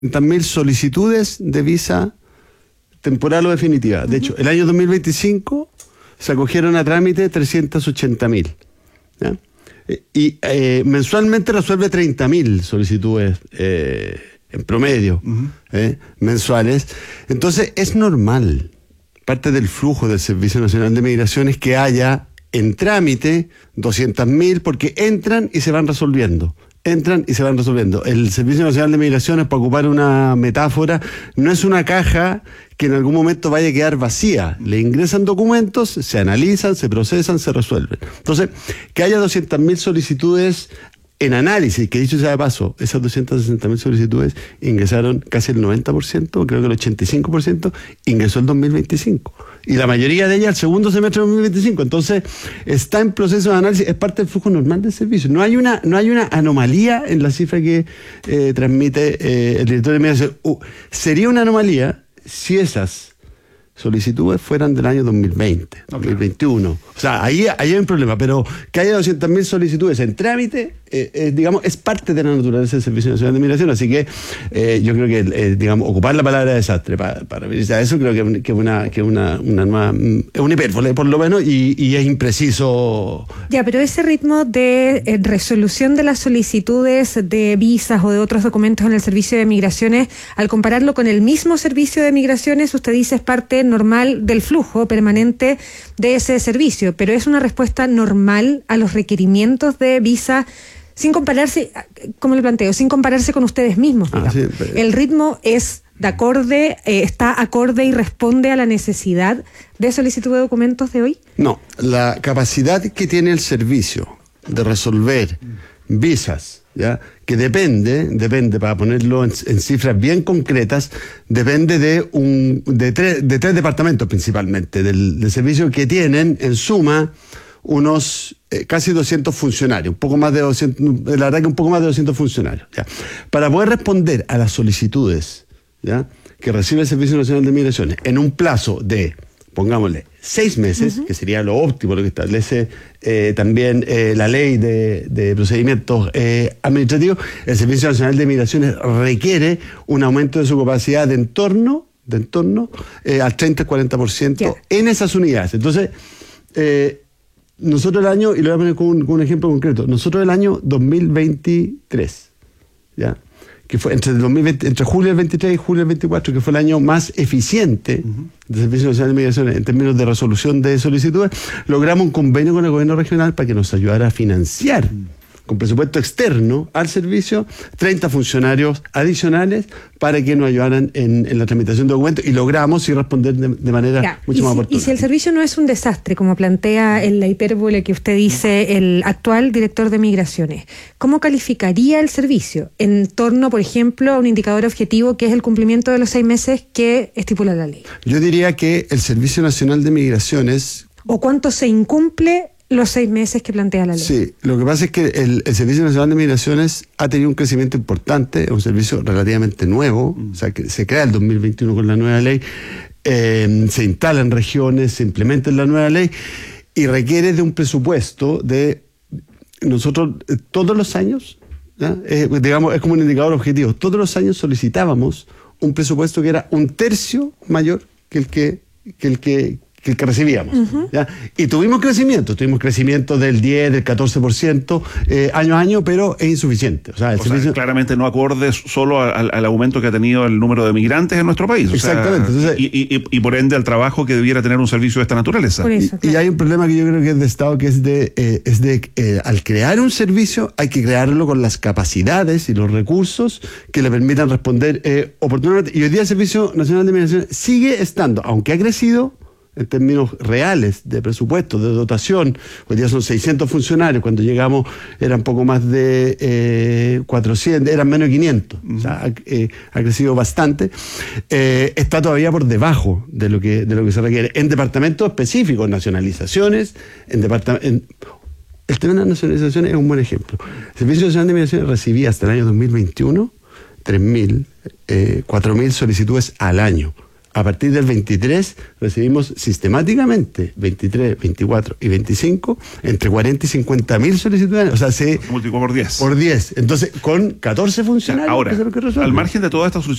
300.000 solicitudes de visa temporal o definitiva. De hecho, el año 2025 se acogieron a trámite 380.000. ¿Ya? Y mensualmente resuelve 30.000 solicitudes en promedio, mensuales. Entonces es normal, parte del flujo del Servicio Nacional de Migraciones, que haya en trámite 200.000, porque entran y se van resolviendo. El Servicio Nacional de Migraciones, para ocupar una metáfora, no es una caja que en algún momento vaya a quedar vacía. Le ingresan documentos, se analizan, se procesan, se resuelven. Entonces, que haya 200.000 solicitudes en análisis, que dicho sea de paso, esas 260.000 solicitudes ingresaron casi el 90%, creo que el 85%, ingresó el 2025. Y la mayoría de ellas el segundo semestre de 2025. Entonces, está en proceso de análisis, es parte del flujo normal del servicio. No hay una anomalía en la cifra que transmite el director de migración. Sería una anomalía si esas solicitudes fueran del año 2020, 2021. O sea, ahí hay un problema, pero que haya 200.000 solicitudes en trámite, digamos, es parte de la naturaleza del Servicio Nacional de Migración. Así que yo creo que, digamos, ocupar la palabra desastre para referirse a eso, creo que es una nueva, es un hipérbole, por lo menos, y es impreciso. Ya, pero ese ritmo de resolución de las solicitudes de visas o de otros documentos en el Servicio de Migraciones, al compararlo con el mismo Servicio de Migraciones, usted dice es parte normal del flujo permanente de ese servicio, pero es una respuesta normal a los requerimientos de visa, sin compararse, como le planteo, sin compararse con ustedes mismos. Sí, pero el ritmo es de acorde, está acorde y responde a la necesidad de solicitud de documentos de hoy. No, la capacidad que tiene el servicio de resolver visas, ¿ya?, que depende, para ponerlo en cifras bien concretas, depende de tres departamentos principalmente del servicio, que tienen en suma unos casi 200 funcionarios, un poco más de 200, la verdad que un poco más de 200 funcionarios, ¿ya?, para poder responder a las solicitudes, ¿ya?, que recibe el Servicio Nacional de Migraciones en un plazo de, pongámosle, 6 meses, que sería lo óptimo, lo que establece también la ley de procedimientos administrativos. El Servicio Nacional de Migraciones requiere un aumento de su capacidad de en torno al 30-40% en esas unidades. Entonces, nosotros el año, y lo voy a poner con un ejemplo concreto, nosotros el año 2023, ¿ya?, que fue entre julio del 23 y julio del 24, que fue el año más eficiente del Servicio Nacional de Migraciones en términos de resolución de solicitudes, logramos un convenio con el gobierno regional para que nos ayudara a financiar con presupuesto externo al servicio 30 funcionarios adicionales para que nos ayudaran en la tramitación de documentos, y logramos y responder de manera mucho más oportuna. Y si el servicio no es un desastre, como plantea en la hipérbole que usted dice el actual director de Migraciones, ¿cómo calificaría el servicio en torno, por ejemplo, a un indicador objetivo que es el cumplimiento de los 6 meses que estipula la ley? Yo diría que el Servicio Nacional de Migraciones... ¿O cuánto se incumple los 6 meses que plantea la ley? Sí, lo que pasa es que el Servicio Nacional de Migraciones ha tenido un crecimiento importante, es un servicio relativamente nuevo, o sea, que se crea el 2021 con la nueva ley, se instala en regiones, se implementa en la nueva ley, y requiere de un presupuesto de nosotros todos los años, digamos, es como un indicador objetivo, todos los años solicitábamos un presupuesto que era 1/3 mayor que el que recibíamos. ¿Ya? Y tuvimos crecimiento del 10, del 14% año a año, pero es insuficiente. O sea, claramente no acorde solo al aumento que ha tenido el número de migrantes en nuestro país. Exactamente. Entonces, y por ende al trabajo que debiera tener un servicio de esta naturaleza. Eso, claro. Y hay un problema que yo creo que es de Estado, que es de al crear un servicio hay que crearlo con las capacidades y los recursos que le permitan responder oportunamente. Y hoy día el Servicio Nacional de Migración sigue estando, aunque ha crecido en términos reales de presupuesto, de dotación. Hoy día son 600 funcionarios, cuando llegamos eran poco más de 400, eran menos de 500. O sea, ha crecido bastante. Está todavía por debajo de lo que se requiere en departamentos específicos, nacionalizaciones, el tema de las nacionalizaciones es un buen ejemplo. El Servicio Nacional de Migración recibía hasta el año 2021 4.000 solicitudes al año. A partir del 23 recibimos sistemáticamente 23, 24 y 25 entre 40 y 50.000 solicitudes. O sea, se multiplicó por 10. Por 10. Entonces, con 14 funcionarios. Ahora, que es lo que resuelven. al margen de todas estas